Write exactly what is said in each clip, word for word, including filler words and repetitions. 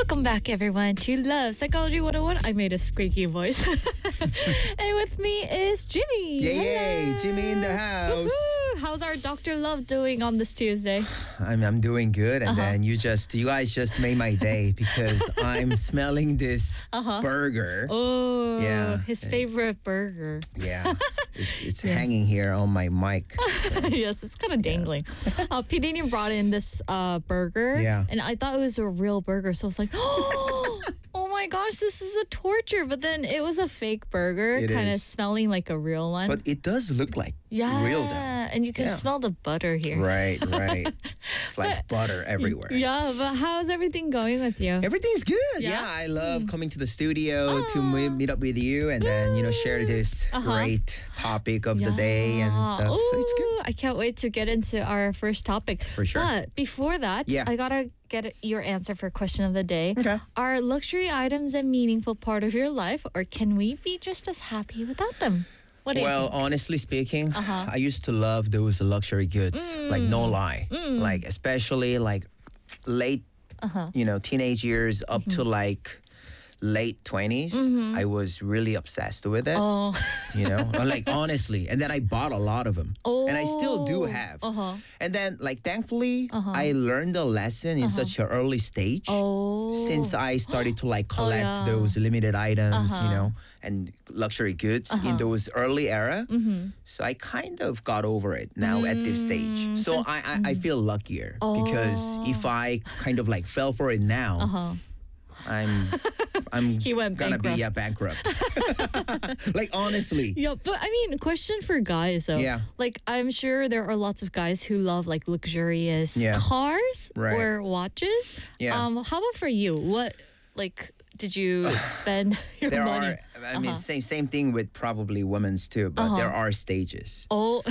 Welcome back, everyone, to Love Psychology one oh one. I made a squeaky voice. And with me is Jimmy. Yay, yay, Hello. Jimmy in the house. Woo-hoo. How's our Doctor Love doing on this Tuesday? I'm I'm doing good, and Uh-huh. then you just you guys just made my day because I'm smelling this Uh-huh. burger. Oh, Yeah. his favorite burger. Yeah, it's it's Yes. hanging here on my mic. Yes, it's kind of dangling. Uh, P D brought in this uh, burger, Yeah. and I thought it was a real burger, so I was like, oh my gosh, this is a torture. But then it was a fake burger, It kind of is. smelling like a real one. But it does look like yeah, real though. and you can Yeah. smell the butter here. Right, right. It's like butter everywhere. Yeah, but how's everything going with you? Everything's good. Yeah? Yeah, I love coming to the studio to Ah. meet, meet up with you and then, you know, share this Uh-huh. great topic of the day and Yeah. stuff. So it's good. Ooh, I can't wait to get into our first topic. For sure. But before that, Yeah. I gotta get your answer for question of the day. Okay. Are luxury items a meaningful part of your life, or can we be just as happy without them? What do Well, you think? honestly speaking, Uh-huh. I used to love those luxury goods. Like no lie, like especially like late, Uh-huh. you know, teenage years up to Mm-hmm. like late twenties. I was really obsessed with it. Oh, You know, Or, like honestly, and then I bought a lot of them, and I still do Oh, have. uh-huh. And then, like, thankfully, Uh-huh. I learned a lesson in such an early stage. oh. Since I started to like collect yeah. those limited items, you Uh-huh. know, and luxury goods in those early era, Mm-hmm. so I kind of got over it now at this stage. So I I, I feel luckier because if I kind of like fell for it now, Uh-huh. I'm I'm He went gonna bankrupt. be a bankrupt. Like honestly, Yeah, but I mean, question for guys though. Yeah. Like, I'm sure there are lots of guys who love like luxurious Yeah. cars Right. or watches. Yeah. Um, how about for you? What like did you spend your there money? are. I mean, Uh-huh. same same thing with probably women's too, but there are stages. Oh,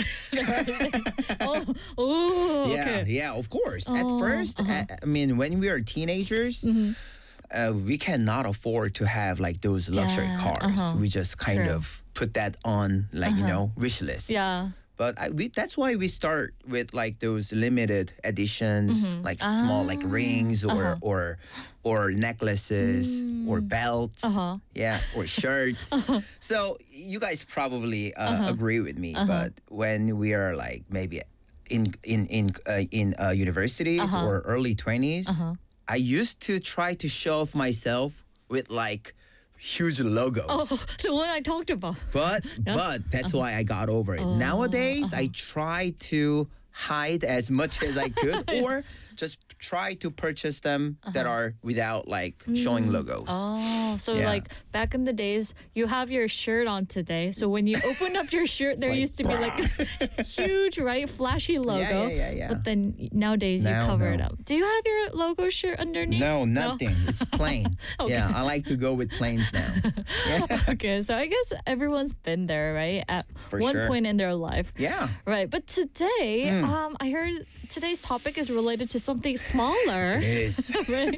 oh, oh, Yeah, okay. yeah, of course. At Oh, first, uh-huh. I, I mean, when we are teenagers, Mm-hmm. uh, we cannot afford to have like those luxury Yeah, cars. uh-huh. We just kind True. of put that on, like you know, wish list. Yeah. But I, we, that's why we start with like those limited editions, Mm-hmm. like small like Ah, rings or uh-huh. or or necklaces or belts, Mm. Uh-huh. yeah, or shirts. So you guys probably uh, Uh-huh. agree with me, but when we are like maybe in in in uh, in uh, universities Uh-huh. or early twenties, I used to try to show off myself with like huge logos. Oh, the one I talked about. But but that's Uh-huh. why I got over Oh, it. Nowadays, I try to hide as much as I could, or just try to purchase them that are without like showing logos. Uh-huh. Oh, so Yeah. like back in the days, you have your shirt on today. So when you open up your shirt, there like, used to be like a huge, right, flashy logo. yeah, yeah, yeah. But then nowadays you Now, cover no. it up. Do you have your logo shirt underneath? No, nothing. It's plain. Okay. Yeah, I like to go with plains now. Yeah, Okay, so I guess everyone's been there, right? At For one sure. point in their life. yeah. Right, but today, Hmm. um, I heard today's topic is related to something smaller. It is Right?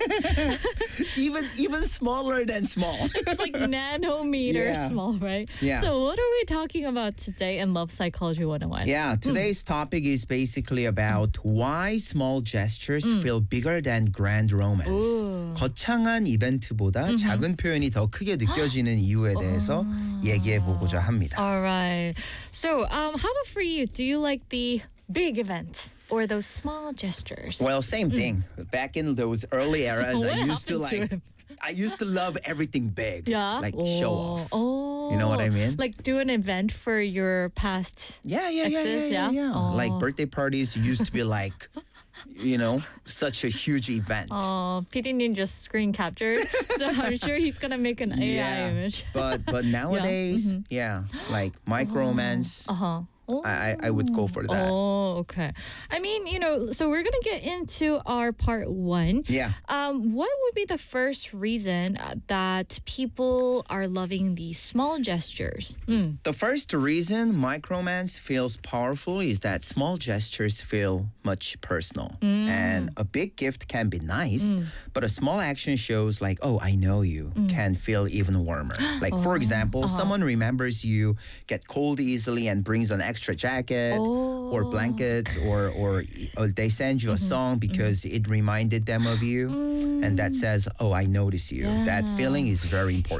even even smaller than small. It's like nanometer Yeah. small, right? Yeah. So what are we talking about today in Love Psychology one oh one? Yeah, today's topic is basically about why small gestures feel bigger than grand romance. Ooh. 거창한 이벤트보다 작은 표현이 더 크게 느껴지는 이유에 대해서 얘기해 보고자 합니다. All right. So, um, how about for you? Do you like the big events or those small gestures? Well, same thing. Back in those early eras, What I used to happened to like I used to love everything big. yeah. Like oh. show off. Oh. You know what I mean? Like do an event for your past. Yeah, yeah, yeah, yeah, Exes, yeah. yeah? yeah. Like Oh. birthday parties used to be like, you know, such a huge event. Oh, P D Nin just screen captured. So I'm sure he's going to make an A I image. but but nowadays, yeah, like micro romance, Uh-huh. I, I I would go for that. Oh, okay. I mean, you know, so we're gonna get into our part one. Yeah. Um, what would be the first reason uh, that people are loving these small gestures? Mm. The first reason micromance feels powerful is that small gestures feel much personal. And a big gift can be nice, but a small action shows like, oh, I know you, can feel even warmer. Like, for example, someone remembers you, get cold easily, and brings an extra jacket. Oh. or blankets, or, or or they send you a song because it reminded them of you, and that says, oh, I notice you. That Yeah. feeling is very important.